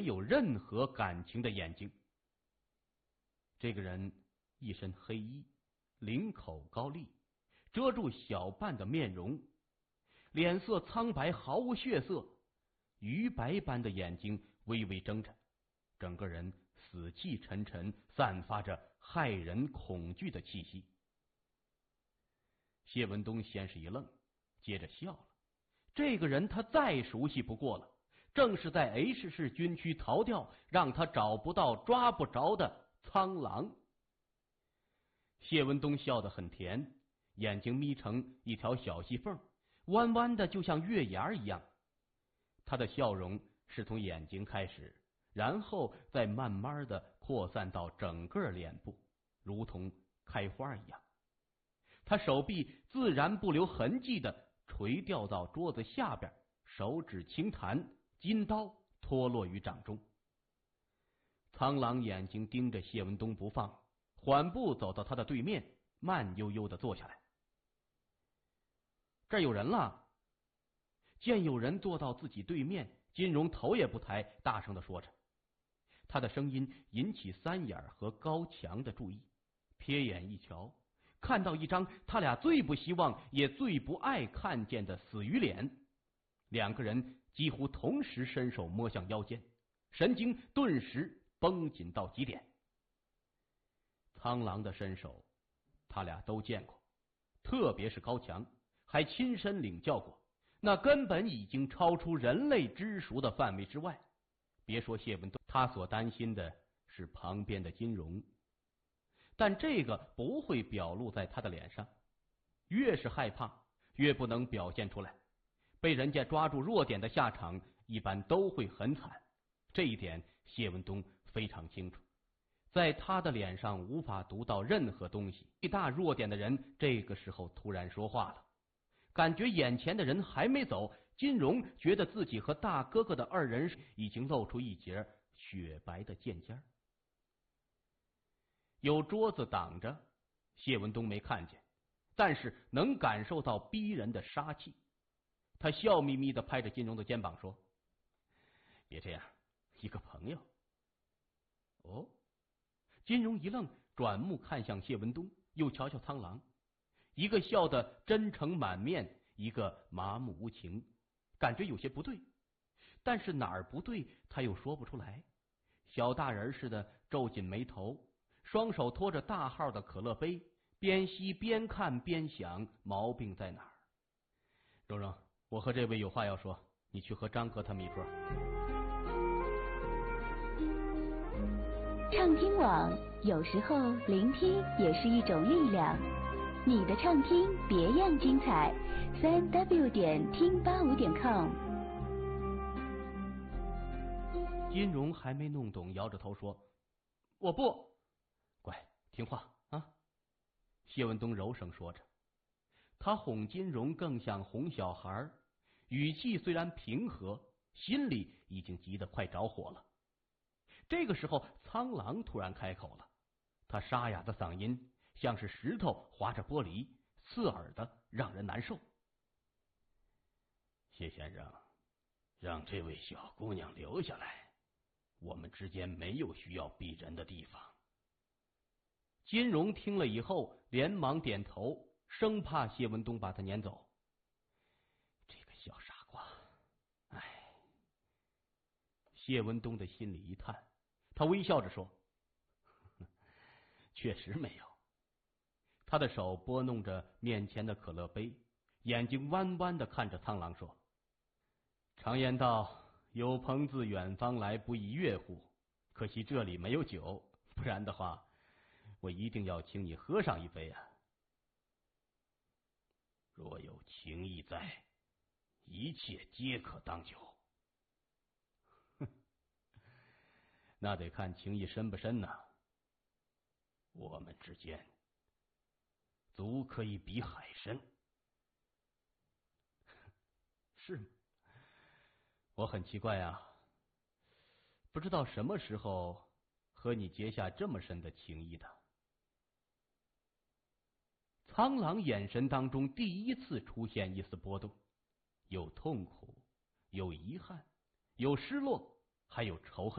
有任何感情的眼睛。这个人一身黑衣，领口高立，遮住小半的面容，脸色苍白，毫无血色，鱼白般的眼睛微微睁着，整个人死气沉沉，散发着骇人恐惧的气息。谢文东先是一愣，接着笑了。这个人他再熟悉不过了，正是在 H 市军区逃掉，让他找不到抓不着的苍狼。谢文东笑得很甜，眼睛眯成一条小细缝，弯弯的就像月牙一样。他的笑容是从眼睛开始，然后再慢慢的扩散到整个脸部，如同开花一样。他手臂自然不留痕迹的垂掉到桌子下边，手指轻弹，金刀脱落于掌中。苍狼眼睛盯着谢文东不放，缓步走到他的对面，慢悠悠的坐下来。这儿有人了。见有人坐到自己对面，金荣头也不抬，大声的说着。他的声音引起三眼和高强的注意，瞥眼一瞧，看到一张他俩最不希望也最不爱看见的死鱼脸。两个人几乎同时伸手摸向腰间，神经顿时绷紧到极点。苍狼的身手他俩都见过，特别是高强还亲身领教过，那根本已经超出人类知熟的范围之外。别说谢文东，他所担心的是旁边的金荣，但这个不会表露在他的脸上，越是害怕越不能表现出来，被人家抓住弱点的下场一般都会很惨，这一点谢文东非常清楚。在他的脸上无法读到任何东西。最大弱点的人这个时候突然说话了，感觉眼前的人还没走，金荣觉得自己和大哥哥的二人已经露出一截雪白的剑尖。有桌子挡着，谢文东没看见，但是能感受到逼人的杀气。他笑眯眯的拍着金荣的肩膀说：别这样，一个朋友。哦，金荣一愣，转目看向谢文东，又瞧瞧苍狼，一个笑得真诚满面，一个麻木无情，感觉有些不对，但是哪儿不对他又说不出来。小大人似的皱紧眉头，双手托着大号的可乐杯，边吸边看边想毛病在哪儿。蓉蓉，我和这位有话要说，你去和张哥他们一桌。 畅听网，有时候聆听也是一种力量。你的畅听别样精彩，3w 点听85.com。 金荣还没弄懂，摇着头说：我不。乖，听话啊。谢文东柔声说着，他哄金荣更像哄小孩，语气虽然平和，心里已经急得快着火了。这个时候苍狼突然开口了，他沙哑的嗓音像是石头划着玻璃，刺耳的让人难受。谢先生，让这位小姑娘留下来，我们之间没有需要逼人的地方。金荣听了以后连忙点头，生怕谢文东把他撵走。这个小傻瓜，唉。谢文东的心里一叹，他微笑着说：确实没有。他的手拨弄着面前的可乐杯，眼睛弯弯的看着苍狼说：常言道，有朋自远方来，不亦乐乎。可惜这里没有酒，不然的话我一定要请你喝上一杯啊。若有情谊在，一切皆可当酒。那得看情谊深不深呢。我们之间足可以比海深。是吗？我很奇怪啊，不知道什么时候和你结下这么深的情谊的。苍狼眼神当中第一次出现一丝波动，有痛苦，有遗憾，有失落，还有仇恨。